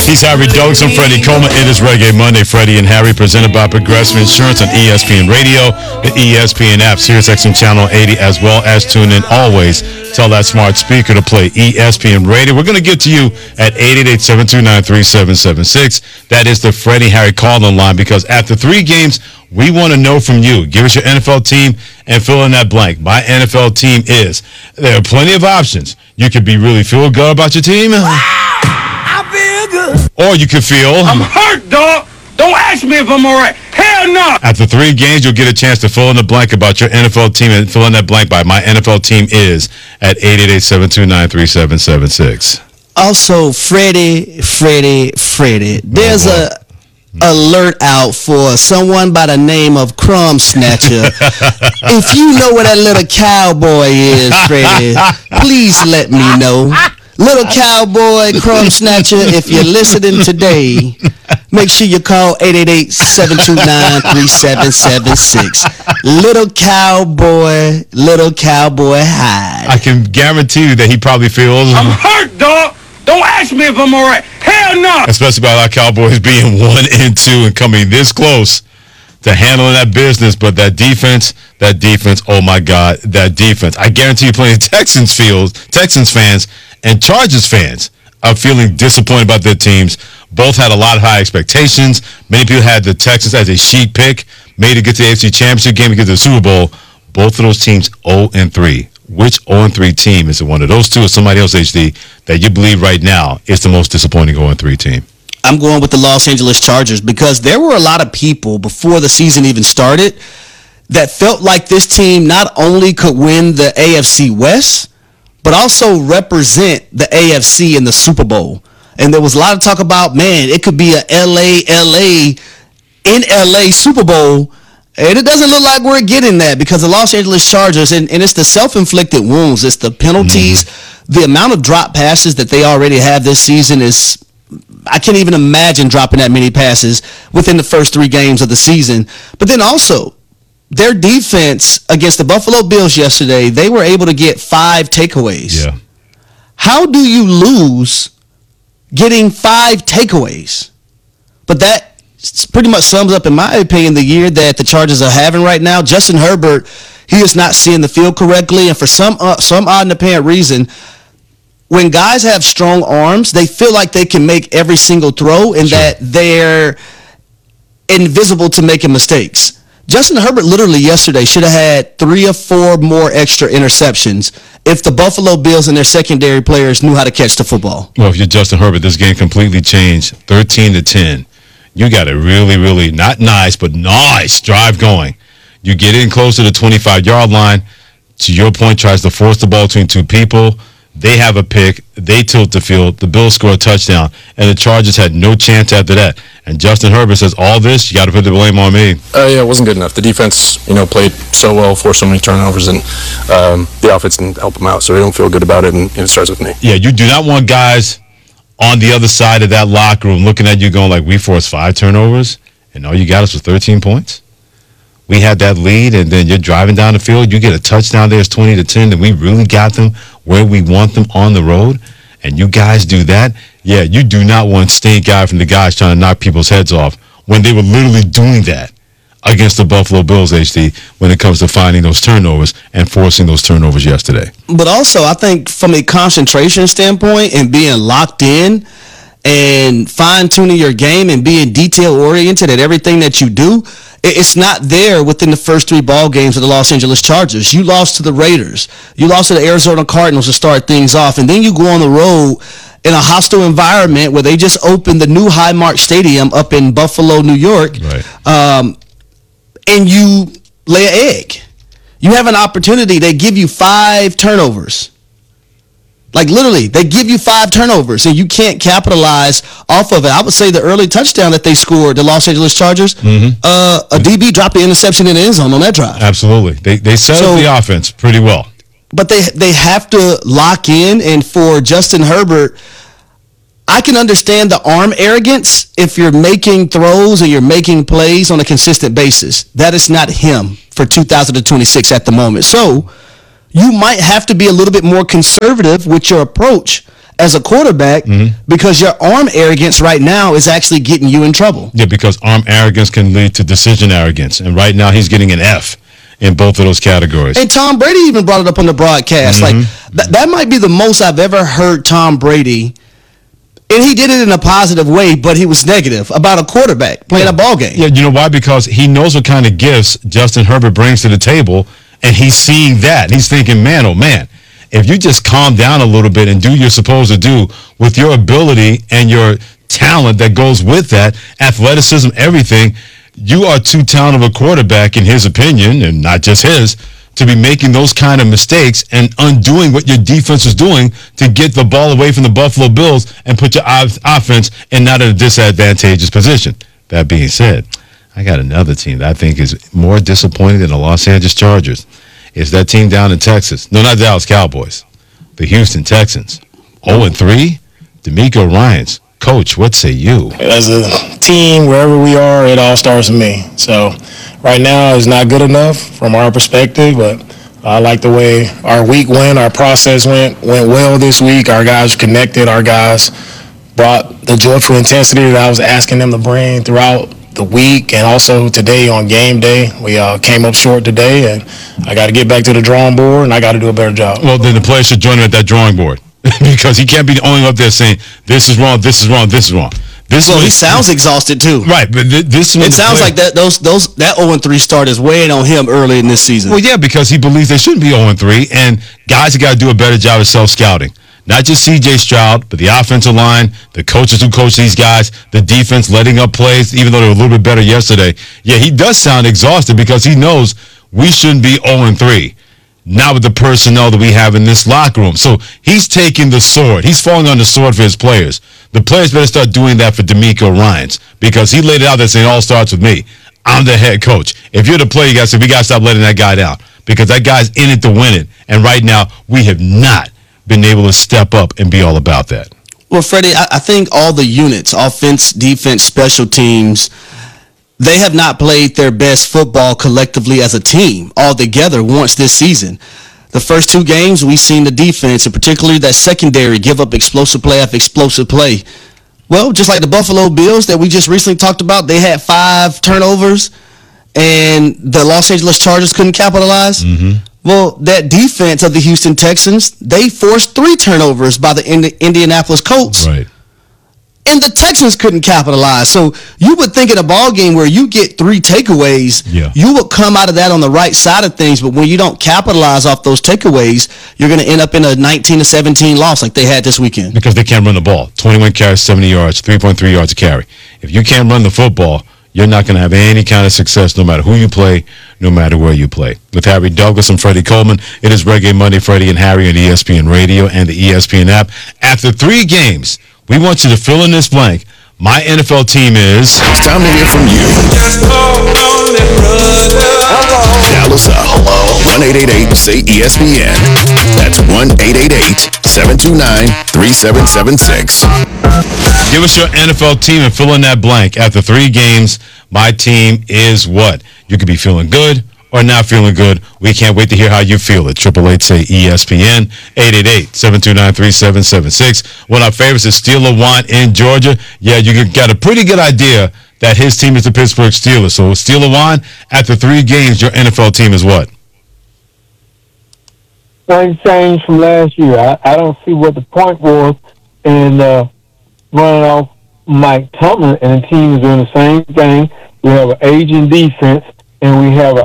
He's Harry Dogs and Freddie Coleman. It is Reggae Monday. Freddie and Harry, presented by Progressive Insurance on ESPN Radio, the ESPN app, SiriusXM Channel 80, as well as tune in always. Tell that smart speaker to play ESPN Radio. We're going to get to you at 888-729-3776. That is the Freddie Harry call-in line, because after 3 games, we want to know from you. Give us your NFL team and fill in that blank. My NFL team is. There are plenty of options. You could be really feel good about your team. I feel good. Or you could feel... I'm hurt, dog. Don't ask me if I'm all right. Hell no. After 3 games, you'll get a chance to fill in the blank about your NFL team and fill in that blank by my NFL team is at 888-729-3776. Also, Freddie, there's a alert out for someone by the name of Crumb Snatcher. If you know where that little cowboy is, Freddie, please let me know. Little cowboy, Crumb Snatcher, if you're listening today, make sure you call 888-729-3776. Little cowboy hide. I can guarantee you that he probably feels... I'm hurt, dog. Don't ask me if I'm all right. Hell no. Especially about our Cowboys being 1-2 and coming this close to handling that business. But that defense, oh my God, that defense. I guarantee you plenty of Texans fans and Chargers fans are feeling disappointed about their teams. Both had a lot of high expectations. Many people had the Texans as a sheet pick, made it get to the AFC Championship game and get to the Super Bowl. Both of those teams 0-3. Which 0-3 team is it? One of those two or somebody else, HD, that you believe right now is the most disappointing 0-3 team? I'm going with the Los Angeles Chargers, because there were a lot of people before the season even started that felt like this team not only could win the AFC West, but also represent the AFC in the Super Bowl. And there was a lot of talk about, man, it could be a LA in LA Super Bowl. And it doesn't look like we're getting that, because the Los Angeles Chargers, and it's the self-inflicted wounds, it's the penalties, the amount of drop passes that they already have this season is, I can't even imagine dropping that many passes within the first 3 games of the season. But then also, their defense against the Buffalo Bills yesterday, they were able to get 5 takeaways. Yeah. How do you lose getting 5 takeaways? But that pretty much sums up, in my opinion, the year that the Chargers are having right now. Justin Herbert, he is not seeing the field correctly, and for some odd and apparent reason, when guys have strong arms, they feel like they can make every single throw, and that they're invisible to making mistakes. Justin Herbert literally yesterday should have had 3 or 4 more extra interceptions if the Buffalo Bills and their secondary players knew how to catch the football. Well, if you're Justin Herbert, this game completely changed. 13-10. You got a really, really not nice, but nice drive going. You get in close to the 25-yard line. To your point, tries to force the ball between 2 people. They have a pick. They tilt the field. The Bills score a touchdown, and the Chargers had no chance after that. And Justin Herbert says, all this, you got to put the blame on me. Yeah, it wasn't good enough. The defense, played so well, forced so many turnovers, and the offense didn't help them out, so they don't feel good about it, and it starts with me. Yeah, you do not want guys on the other side of that locker room looking at you going like, we forced 5 turnovers, and all you got us was 13 points? We had that lead, and then you're driving down the field, you get a touchdown there, it's 20-10, and we really got them where we want them on the road, and you guys do that? Yeah, you do not want stink eye from the guys trying to knock people's heads off when they were literally doing that against the Buffalo Bills, HD, when it comes to finding those turnovers and forcing those turnovers yesterday. But also, I think from a concentration standpoint and being locked in and fine-tuning your game and being detail-oriented at everything that you do, it's not there within the first 3 ball games of the Los Angeles Chargers. You lost to the Raiders. You lost to the Arizona Cardinals to start things off. And then you go on the road in a hostile environment where they just opened the new Highmark Stadium up in Buffalo, New York. Right. And you lay an egg. You have an opportunity. They give you 5 turnovers. Like, literally, they give you 5 turnovers, and you can't capitalize off of it. I would say the early touchdown that they scored, the Los Angeles Chargers, a DB dropped the interception in the end zone on that drive. Absolutely. They set up the offense pretty well. But they have to lock in, and for Justin Herbert, I can understand the arm arrogance if you're making throws and you're making plays on a consistent basis. That is not him for 2026 at the moment. So you might have to be a little bit more conservative with your approach as a quarterback because your arm arrogance right now is actually getting you in trouble. Yeah, because arm arrogance can lead to decision arrogance. And right now he's getting an F in both of those categories. And Tom Brady even brought it up on the broadcast. Like, that might be the most I've ever heard Tom Brady, and he did it in a positive way, but he was negative about a quarterback playing a ball game. Yeah, you know why? Because he knows what kind of gifts Justin Herbert brings to the table, and he's seeing that. He's thinking, man, oh man, if you just calm down a little bit and do what you're supposed to do with your ability and your talent that goes with that, athleticism, everything, you are too talented of a quarterback, in his opinion, and not just his, to be making those kind of mistakes and undoing what your defense is doing to get the ball away from the Buffalo Bills and put your offense in not a disadvantageous position. That being said, I got another team that I think is more disappointing than the Los Angeles Chargers. It's that team down in Texas. No, not Dallas Cowboys. The Houston Texans. 0-3. DeMeco Ryans. Coach, what say you? As a team, wherever we are, it all starts with me. So right now it's not good enough from our perspective, but I like the way our week went, our process went well this week. Our guys are connected. Our guys brought the joyful intensity that I was asking them to bring throughout the week and also today on game day. We came up short today, and I got to get back to the drawing board, and I got to do a better job. Well, then the players should join him at that drawing board because he can't be the only up there saying, this is wrong, this is wrong, this is wrong. Well, he sounds exhausted too. Right, but this it sounds like that 0-3 start is weighing on him early in this season. Well, yeah, because he believes they shouldn't be 0-3, and guys have got to do a better job of self-scouting. Not just C.J. Stroud, but the offensive line, the coaches who coach these guys, the defense letting up plays, even though they were a little bit better yesterday. Yeah, he does sound exhausted because he knows we shouldn't be 0-3. Not with the personnel that we have in this locker room. So he's taking the sword. He's falling on the sword for his players. The players better start doing that for DeMeco Ryans because he laid it out there saying it all starts with me. I'm the head coach. If you're the player, you got to say, we got to stop letting that guy down because that guy's in it to win it. And right now, we have not been able to step up and be all about that. Well, Freddie, I think all the units, offense, defense, special teams, they have not played their best football collectively as a team all together once this season. The first two games, we've seen the defense, and particularly that secondary, give up explosive play after explosive play. Well, just like the Buffalo Bills that we just recently talked about, they had 5 turnovers, and the Los Angeles Chargers couldn't capitalize. Well, that defense of the Houston Texans, they forced 3 turnovers by the Indianapolis Colts. Right. And the Texans couldn't capitalize. So you would think in a ball game where you get 3 takeaways, you would come out of that on the right side of things. But when you don't capitalize off those takeaways, you're going to end up in a 19-17 loss like they had this weekend. Because they can't run the ball. 21 carries, 70 yards, 3.3 yards a carry. If you can't run the football, you're not going to have any kind of success no matter who you play, no matter where you play. With Harry Douglas and Freddie Coleman, it is Reggae Monday, Freddie and Harry on ESPN Radio and the ESPN app. After 3 games, we want you to fill in this blank. My NFL team is... It's time to hear from you. Dial us up. 1-888-SAY-ESPN. That's 1-888-729-3776. Give us your NFL team and fill in that blank. After 3 games, my team is what? You could be feeling good or not feeling good. We can't wait to hear how you feel it. 888-SAY-ESPN, 888-729-3776. One of our favorites is Steeler Wine in Georgia. Yeah, you got a pretty good idea that his team is the Pittsburgh Steelers. So Steeler Wine, after 3 games, your NFL team is what? Things changed from last year. I don't see what the point was in running off Mike Tomlin, and the team is doing the same thing. We have an aging defense, and we have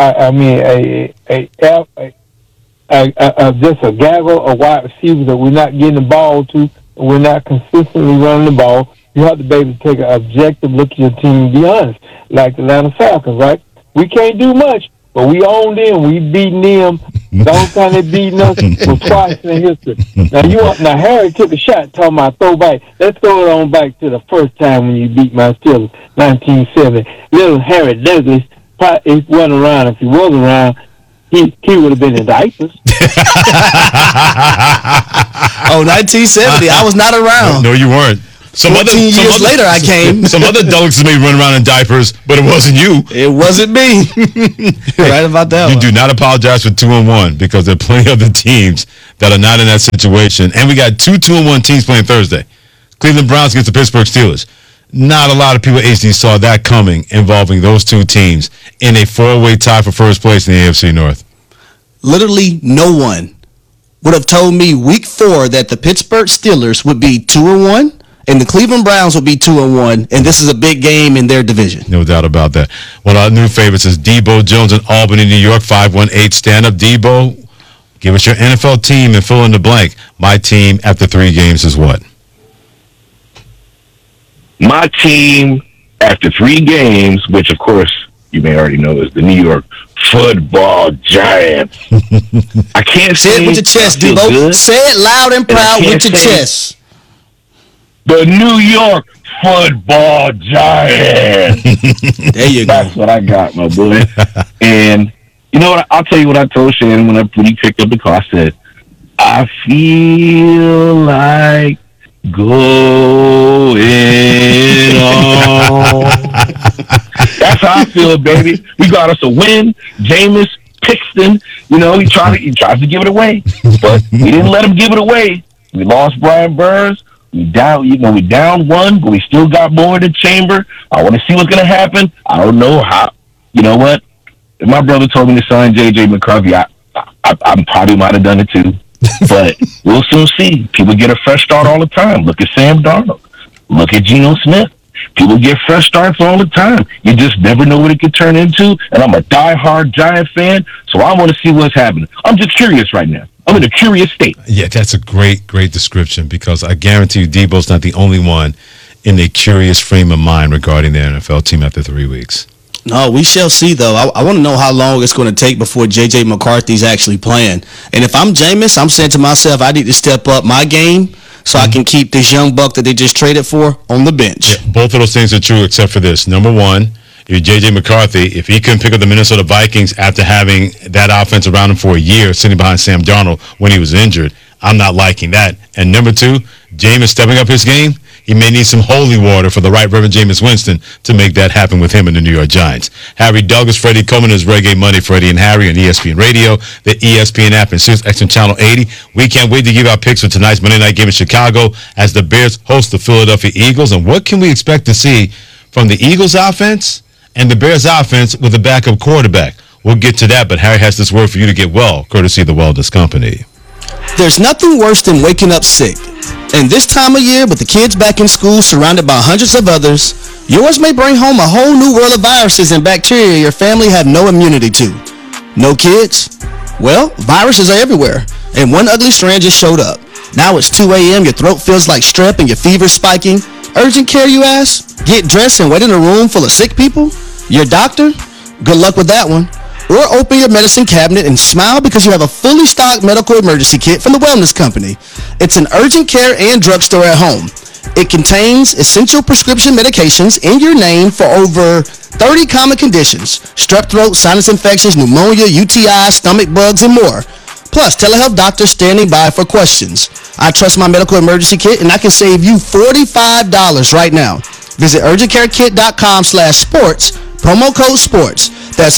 just a gaggle of wide receivers that we're not getting the ball to, and we're not consistently running the ball. You have to be able to take an objective look at your team and be honest, like the Atlanta Falcons, right? We can't do much, but we owned them. We beating them. The only time they beating us was twice in history. Now Harry took a shot talking about throwback. Let's throw it on back to the first time when you beat my Steelers, 1970. Little Harry Douglas probably wasn't around. If he was around, he would have been in diapers. 1970. I was not around. No, you weren't. Some 14 years later, I came. Some other delegates may run around in diapers, but it wasn't you. It wasn't me. Right about that. You do not apologize for 2-1 because there are plenty of other teams that are not in that situation. And we got 2 2-1 teams playing Thursday. Cleveland Browns against the Pittsburgh Steelers. Not a lot of people at HD saw that coming, involving those two teams in a 4-way tie for first place in the AFC North. Literally no one would have told me week 4 that the Pittsburgh Steelers would be 2-1 and the Cleveland Browns would be 2-1, and this is a big game in their division. No doubt about that. One of our new favorites is Debo Jones in Albany, New York, 518. Stand up, Debo. Give us your NFL team and fill in the blank. My team after 3 games is what? My team after 3 games, which of course you may already know is the New York Football Giants. I can't say it with your chest, Debo. Good. Say it loud and proud with your chest. The New York Football Giants. There you go. That's what I got, my boy. And you know what? I'll tell you what I told Shannon when he picked up the car. I said, I feel like going on. That's how I feel, baby. We got us a win. Jameis Pixton, he tries to give it away, but we didn't let him give it away. We lost Brian Burns. We down 1, but we still got more in the chamber. I want to see what's going to happen. I don't know how. You know what? If my brother told me to sign J.J. McCarthy, I probably might have done it too. But we'll soon see. People get a fresh start all the time. Look at Sam Darnold. Look at Geno Smith. People get fresh starts all the time. You just never know what it could turn into. And I'm a diehard Giant fan, so I want to see what's happening. I'm just curious right now. I'm in a curious state. Yeah, that's a great description because I guarantee you Debo's not the only one in a curious frame of mind regarding their NFL team after 3 weeks. No, we shall see, though. I want to know how long it's going to take before J.J. McCarthy's actually playing. And if I'm Jameis, I'm saying to myself, I need to step up my game so I can keep this young buck that they just traded for on the bench. Yeah, both of those things are true except for this. Number one, you're J.J. McCarthy. If he couldn't pick up the Minnesota Vikings after having that offense around him for a year, sitting behind Sam Darnold when he was injured, I'm not liking that. And number two, Jameis stepping up his game. He may need some holy water for the right Reverend Jameis Winston to make that happen with him and the New York Giants. Harry Douglas, Freddie Coleman is Reggae Money, Freddie and Harry on ESPN Radio, the ESPN app, and SiriusXM Channel 80. We can't wait to give our picks for tonight's Monday night game in Chicago as the Bears host the Philadelphia Eagles. And what can we expect to see from the Eagles offense and the Bears offense with a backup quarterback? We'll get to that, but Harry has this word for you to get well, courtesy of the Wellness Company. There's nothing worse than waking up sick. And this time of year, with the kids back in school surrounded by hundreds of others, yours may bring home a whole new world of viruses and bacteria your family have no immunity to. No kids? Well, viruses are everywhere, and one ugly strand just showed up. Now it's 2 a.m., your throat feels like strep and your fever's spiking. Urgent care, you ask? Get dressed and wait in a room full of sick people? Your doctor? Good luck with that one. Or open your medicine cabinet and smile because you have a fully stocked medical emergency kit from the Wellness Company. It's an urgent care and drugstore at home. It contains essential prescription medications in your name for over 30 common conditions: strep throat, sinus infections, pneumonia, UTI, stomach bugs, and more. Plus, telehealth doctors standing by for questions. I trust my medical emergency kit, and I can save you $45 right now. Visit urgentcarekit.com/sports, promo code sports. That's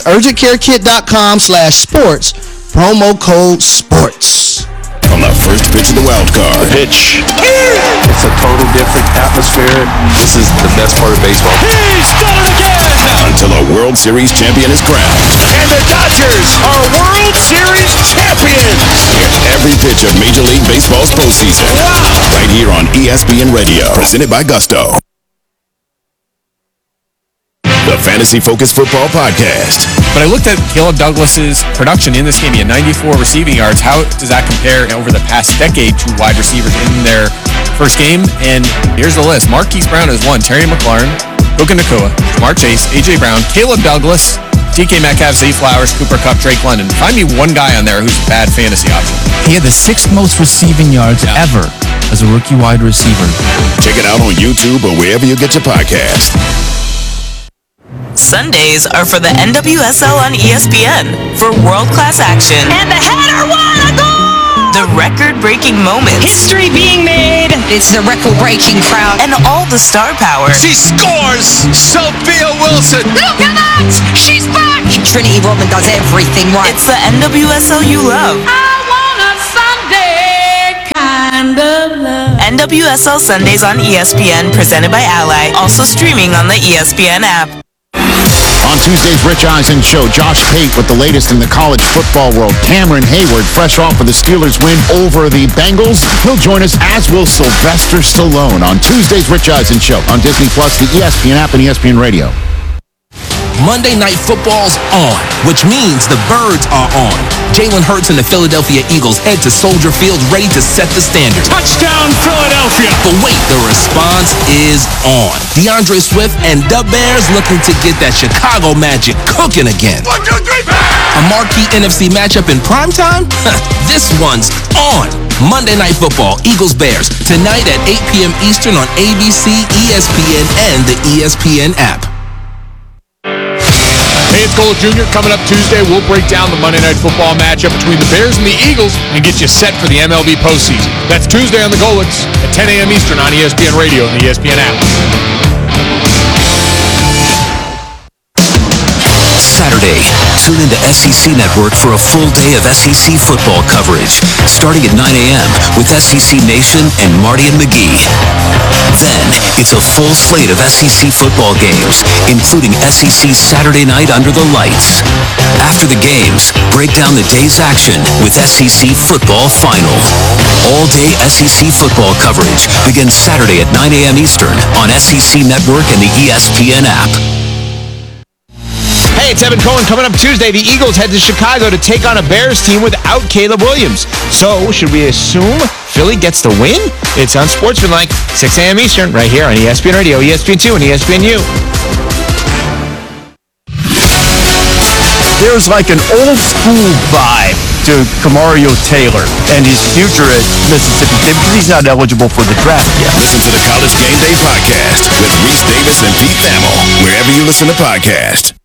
urgentcarekit.com/sports, promo code sports. On the first pitch of the wild card. The pitch. It's a total different atmosphere. This is the best part of baseball. He's done it again! Until a World Series champion is crowned. And the Dodgers are World Series champions! Hear every pitch of Major League Baseball's postseason. Wow! Right here on ESPN Radio. Presented by Gusto. The Fantasy Focus Football Podcast. But I looked at Caleb Douglas's production in this game. He had 94 receiving yards. How does that compare over the past decade to wide receivers in their first game? And here's the list. Marquise Brown has won. Terry McLaurin, Puka Nacua, Jamar Chase, A.J. Brown, Caleb Douglas, DK Metcalf, Zay Flowers, Cooper Kupp, Drake London. Find me one guy on there who's a bad fantasy option. He had the 6th most receiving yards ever as a rookie wide receiver. Check it out on YouTube or wherever you get your podcast. Sundays are for the NWSL on ESPN for world-class action. And the header, what a goal! The record-breaking moments. History being made. It's the record-breaking crowd. And all the star power. She scores! Sophia Wilson! Look at that! She's back! Trinity Rodman does everything right. It's the NWSL you love. I want a Sunday kind of love. NWSL Sundays on ESPN, presented by Ally. Also streaming on the ESPN app. On Tuesday's Rich Eisen Show, Josh Pate with the latest in the college football world. Cameron Hayward, fresh off of the Steelers win over the Bengals. He'll join us, as will Sylvester Stallone, on Tuesday's Rich Eisen Show on Disney+, the ESPN app, and ESPN Radio. Monday Night Football's on, which means the Birds are on. Jalen Hurts and the Philadelphia Eagles head to Soldier Field ready to set the standard. Touchdown, Philadelphia! But wait, the response is on. DeAndre Swift and the Bears looking to get that Chicago magic cooking again. 1, 2, 3, A marquee NFC matchup in primetime? This one's on. Monday Night Football, Eagles-Bears, tonight at 8 p.m. Eastern on ABC, ESPN, and the ESPN app. Hey, it's Cole Jr. Coming up Tuesday, we'll break down the Monday Night Football matchup between the Bears and the Eagles and get you set for the MLB postseason. That's Tuesday on the Golics at 10 a.m. Eastern on ESPN Radio and the ESPN app. Saturday, tune into SEC Network for a full day of SEC football coverage, starting at 9 a.m. with SEC Nation and Marty and McGee. Then, it's a full slate of SEC football games, including SEC Saturday Night Under the Lights. After the games, break down the day's action with SEC Football Final. All-day SEC football coverage begins Saturday at 9 a.m. Eastern on SEC Network and the ESPN app. Hey, it's Evan Cohen. Coming up Tuesday, the Eagles head to Chicago to take on a Bears team without Caleb Williams. So, should we assume Philly gets the win? It's on Sportsmanlike, 6 a.m. Eastern, right here on ESPN Radio, ESPN2, and ESPNU. There's like an old school vibe to Kamario Taylor and his future at Mississippi State because he's not eligible for the draft yet. Listen to the College Game Day podcast with Reese Davis and Pete Thamel, wherever you listen to podcasts.